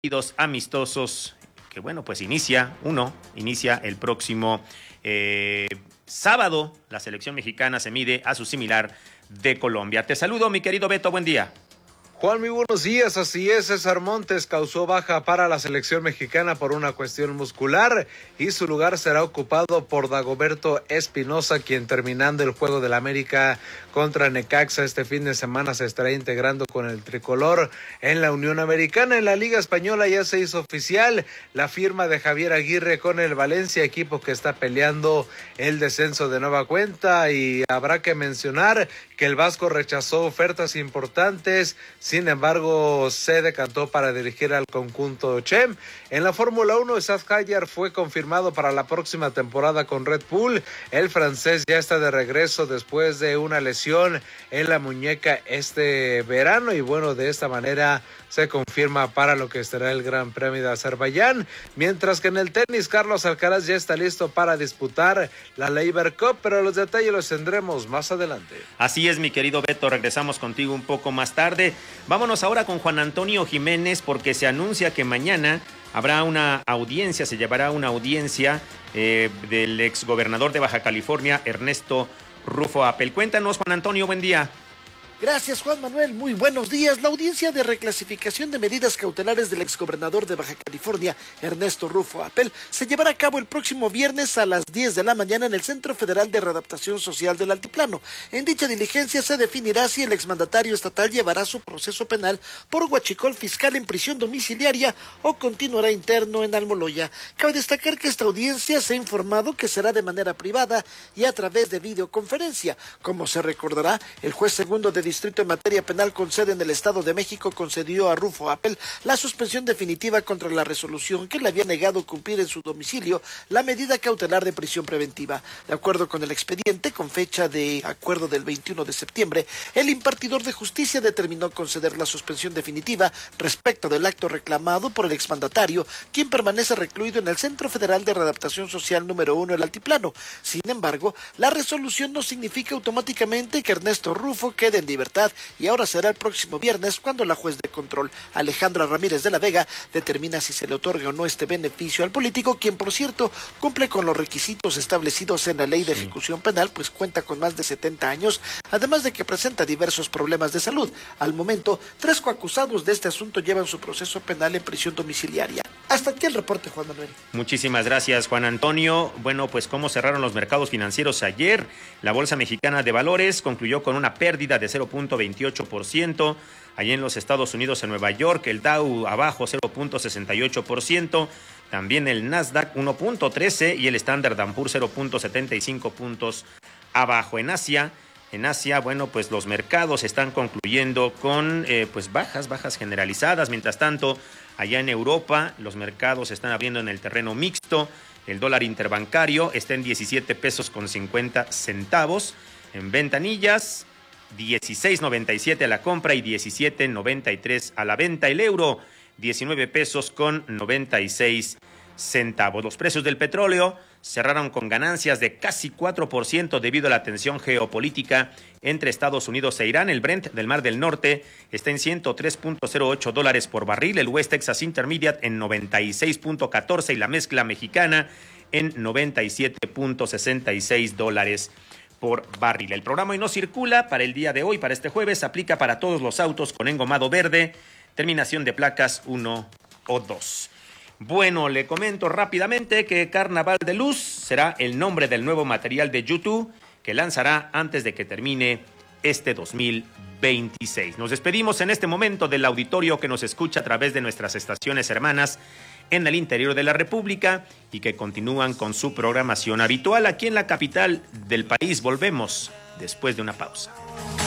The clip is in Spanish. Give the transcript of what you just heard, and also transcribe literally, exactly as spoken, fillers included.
partidos amistosos que, bueno, pues inicia, uno, inicia el próximo eh, sábado. La selección mexicana se mide a su similar de Colombia. Te saludo, mi querido Beto, buen día. Juan, muy buenos días, así es, César Montes causó baja para la selección mexicana por una cuestión muscular y su lugar será ocupado por Dagoberto Espinosa, quien terminando el juego del América contra Necaxa este fin de semana se estará integrando con el tricolor en la Unión Americana. En la Liga Española ya se hizo oficial la firma de Javier Aguirre con el Valencia, equipo que está peleando el descenso de nueva cuenta, y habrá que mencionar que el Vasco rechazó ofertas importantes. Sin embargo, se decantó para dirigir al conjunto Chem. En la Fórmula uno, Saf Hayar fue confirmado para la próxima temporada con Red Bull. El francés ya está de regreso después de una lesión en la muñeca este verano, y bueno, de esta manera se confirma para lo que será el Gran Premio de Azerbaiyán. Mientras que en el tenis, Carlos Alcaraz ya está listo para disputar la Laver Cup, pero los detalles los tendremos más adelante. Así es, mi querido Beto, regresamos contigo un poco más tarde. Vámonos ahora con Juan Antonio Jiménez, porque se anuncia que mañana habrá una audiencia, se llevará una audiencia eh, del exgobernador de Baja California, Ernesto Rufo Apel. Cuéntanos, Juan Antonio, buen día. Gracias, Juan Manuel. Muy buenos días. La audiencia de reclasificación de medidas cautelares del exgobernador de Baja California, Ernesto Rufo Apel, se llevará a cabo el próximo viernes a las diez de la mañana en el Centro Federal de Readaptación Social del Altiplano. En dicha diligencia se definirá si el exmandatario estatal llevará su proceso penal por huachicol fiscal en prisión domiciliaria o continuará interno en Almoloya. Cabe destacar que esta audiencia se ha informado que será de manera privada y a través de videoconferencia. Como se recordará, el juez segundo de Distrito en materia penal con sede en el Estado de México concedió a Rufo Apel la suspensión definitiva contra la resolución que le había negado cumplir en su domicilio la medida cautelar de prisión preventiva. De acuerdo con el expediente, con fecha de acuerdo del veintiuno de septiembre, el impartidor de justicia determinó conceder la suspensión definitiva respecto del acto reclamado por el exmandatario, quien permanece recluido en el Centro Federal de Readaptación Social número uno del Altiplano. Sin embargo, la resolución no significa automáticamente que Ernesto Rufo quede en libertad, y ahora será el próximo viernes cuando la juez de control, Alejandra Ramírez de la Vega, determina si se le otorga o no este beneficio al político, quien por cierto cumple con los requisitos establecidos en la ley de ejecución penal, pues cuenta con más de setenta años, además de que presenta diversos problemas de salud. Al momento, tres coacusados de este asunto llevan su proceso penal en prisión domiciliaria. Hasta aquí el reporte, Juan Manuel. Muchísimas gracias, Juan Antonio. Bueno, pues cómo cerraron los mercados financieros ayer. La Bolsa Mexicana de Valores concluyó con una pérdida de cero punto veintiocho por ciento. Allí en los Estados Unidos, en Nueva York, el Dow abajo cero punto sesenta y ocho por ciento. También el Nasdaq uno punto trece y el Standard and Poor's cero punto setenta y cinco puntos abajo. En Asia, en Asia, bueno, pues los mercados están concluyendo con eh, pues bajas, bajas generalizadas. Mientras tanto, allá en Europa, los mercados están abriendo en el terreno mixto. El dólar interbancario está en diecisiete pesos con cincuenta centavos. En ventanillas, dieciséis noventa y siete a la compra y diecisiete noventa y tres a la venta. El euro, diecinueve pesos con noventa y seis centavos. Los precios del petróleo cerraron con ganancias de casi cuatro por ciento debido a la tensión geopolítica entre Estados Unidos e Irán. El Brent del Mar del Norte está en ciento tres punto cero ocho dólares por barril, el West Texas Intermediate en noventa y seis punto catorce y la mezcla mexicana en noventa y siete punto sesenta y seis dólares por barril. El programa Hoy No Circula para el día de hoy, para este jueves, aplica para todos los autos con engomado verde, terminación de placas uno o dos. Bueno, le comento rápidamente que Carnaval de Luz será el nombre del nuevo material de YouTube que lanzará antes de que termine este dos mil veintiséis. Nos despedimos en este momento del auditorio que nos escucha a través de nuestras estaciones hermanas en el interior de la República y que continúan con su programación habitual aquí en la capital del país. Volvemos después de una pausa.